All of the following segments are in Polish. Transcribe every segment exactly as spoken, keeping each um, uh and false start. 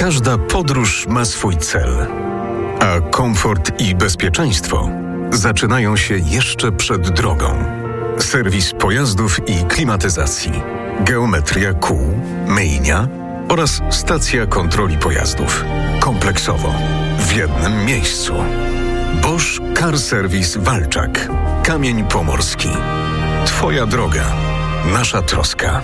Każda podróż ma swój cel, a komfort i bezpieczeństwo zaczynają się jeszcze przed drogą. Serwis pojazdów i klimatyzacji, geometria kół, myjnia oraz stacja kontroli pojazdów. Kompleksowo, w jednym miejscu. Bosch Car Service Walczak. Kamień Pomorski. Twoja droga. Nasza troska.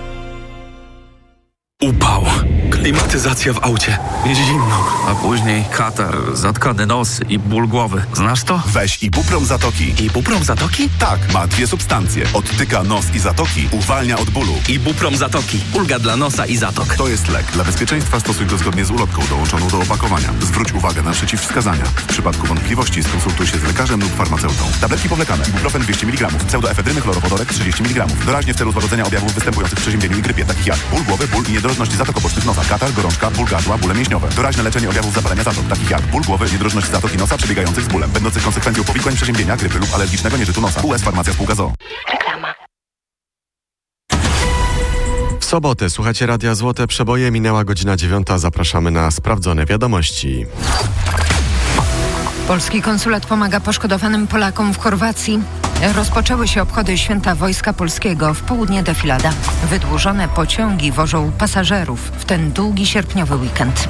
Upał. Klimatyzacja w aucie. Jest zimno. A później katar, zatkany nos i ból głowy. Znasz to? Weź Ibuprom Zatoki. Ibuprom Zatoki? Tak, ma dwie substancje. Odtyka nos i zatoki, uwalnia od bólu. Ibuprom Zatoki. Ulga dla nosa i zatok. To jest lek. Dla bezpieczeństwa stosuj go zgodnie z ulotką dołączoną do opakowania. Zwróć uwagę na przeciwwskazania. W przypadku wątpliwości skonsultuj się z lekarzem lub farmaceutą. Tabletki powlekane. Ibuprofen dwieście miligramów. Pseudoefedryny chlorowodorek trzydzieści miligramów. Doraźnie w celu złagodzenia objawów występujących w przeziębieniu i grypie, takich jak ból głowy, ból i niedrożności zatok obocznych nosa, katar, gorączka, ból gardła, bóle mięśniowe. Doraźne leczenie objawów zapalenia zatok, takich jak ból głowy, niedrożność zatoki nosa przebiegających z bólem, będących konsekwencją powikłań przeziębienia, grypy lub alergicznego nieżytu nosa. U S Farmacja Spółka z o o. Reklama. W sobotę słuchacie Radia Złote Przeboje, minęła godzina dziewiąta. Zapraszamy na sprawdzone wiadomości. Polski konsulat pomaga poszkodowanym Polakom w Chorwacji. Rozpoczęły się obchody Święta Wojska Polskiego. W południe defilada. Wydłużone pociągi wożą pasażerów w ten długi sierpniowy weekend.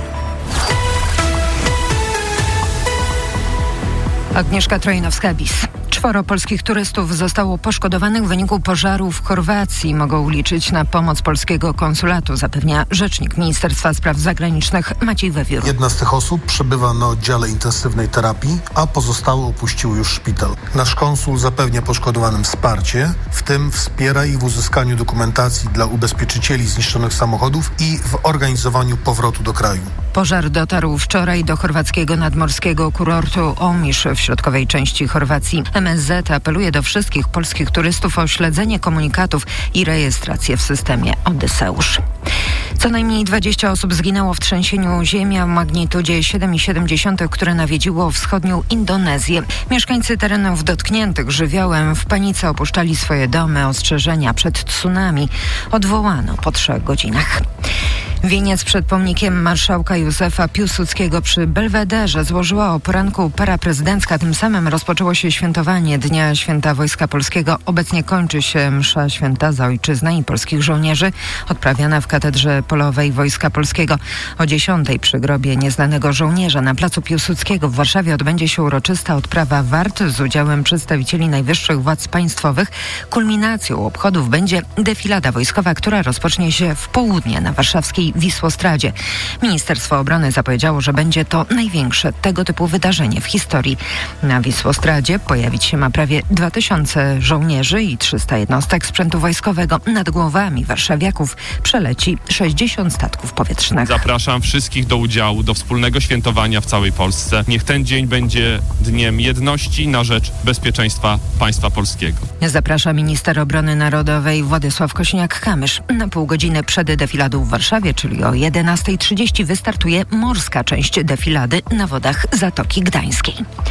Agnieszka Trojnowska-Bis. Czworo polskich turystów zostało poszkodowanych w wyniku pożaru w Chorwacji. Mogą liczyć na pomoc polskiego konsulatu, zapewnia rzecznik Ministerstwa Spraw Zagranicznych Maciej Wewiór. Jedna z tych osób przebywa na oddziale intensywnej terapii, a pozostałe opuściły już szpital. Nasz konsul zapewnia poszkodowanym wsparcie, w tym wspiera ich w uzyskaniu dokumentacji dla ubezpieczycieli zniszczonych samochodów i w organizowaniu powrotu do kraju. Pożar dotarł wczoraj do chorwackiego nadmorskiego kurortu Omisz w środkowej części Chorwacji. M S Z apeluje do wszystkich polskich turystów o śledzenie komunikatów i rejestrację w systemie Odyseusz. Co najmniej dwadzieścia osób zginęło w trzęsieniu ziemi o magnitudzie siedem przecinek siedem, które nawiedziło wschodnią Indonezję. Mieszkańcy terenów dotkniętych żywiołem w panice opuszczali swoje domy. Ostrzeżenia przed tsunami odwołano po trzech godzinach. Wieniec przed pomnikiem marszałka Józefa Piłsudskiego przy Belwederze złożyła o poranku para prezydencka. Tym samym rozpoczęło się świętowanie Dnia Święta Wojska Polskiego. Obecnie kończy się msza święta za ojczyznę i polskich żołnierzy, odprawiana w Katedrze Polowej Wojska Polskiego. O dziesiątej przy grobie nieznanego żołnierza na placu Piłsudskiego w Warszawie odbędzie się uroczysta odprawa wart z udziałem przedstawicieli najwyższych władz państwowych. Kulminacją obchodów będzie defilada wojskowa, która rozpocznie się w południe na warszawskiej Wisłostradzie. Ministerstwo Obrony zapowiedziało, że będzie to największe tego typu wydarzenie w historii. Na Wisłostradzie pojawić się ma prawie dwa tysiące żołnierzy i trzysta jednostek sprzętu wojskowego. Nad głowami warszawiaków przeleci sześćdziesiąt statków powietrznych. Zapraszam wszystkich do udziału, do wspólnego świętowania w całej Polsce. Niech ten dzień będzie dniem jedności na rzecz bezpieczeństwa państwa polskiego. Zaprasza minister obrony narodowej Władysław Kosiniak-Kamysz. Na pół godziny przed defiladą w Warszawie, czyli o jedenasta trzydzieści, wystartuje morska część defilady na wodach Zatoki Gdańskiej.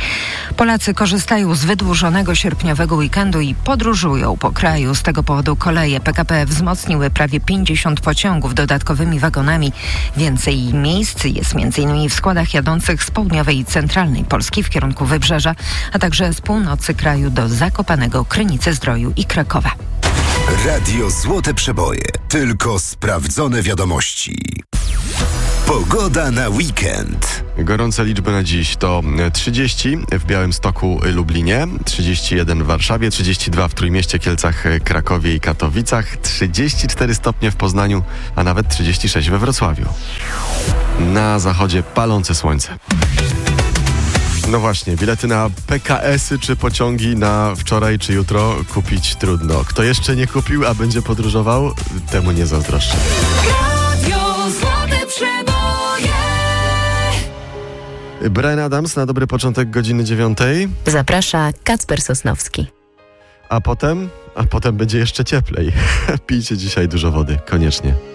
Polacy korzystają z wydłużonego sierpniowego weekendu i podróżują po kraju. Z tego powodu koleje P K P wzmocniły prawie pięćdziesiąt pociągów dodatkowymi wagonami. Więcej miejsc jest między innymi w składach jadących z południowej i centralnej Polski w kierunku Wybrzeża, a także z północy kraju do Zakopanego, Krynicy-Zdroju i Krakowa. Radio Złote Przeboje. Tylko sprawdzone wiadomości. Pogoda na weekend. Gorące liczby na dziś to trzydzieści w Białymstoku, Lublinie, trzydzieści jeden w Warszawie, trzydzieści dwa w Trójmieście, Kielcach, Krakowie i Katowicach, trzydzieści cztery stopnie w Poznaniu, a nawet trzydzieści sześć we Wrocławiu. Na zachodzie palące słońce. No właśnie, bilety na P K S-y czy pociągi na wczoraj czy jutro kupić trudno. Kto jeszcze nie kupił, a będzie podróżował, temu nie zazdroszczę. Radio Złote Przeboje. Bryan Adams na dobry początek godziny dziewiątej. Zaprasza Kacper Sosnowski. A potem, a potem będzie jeszcze cieplej. Pijcie dzisiaj dużo wody, koniecznie.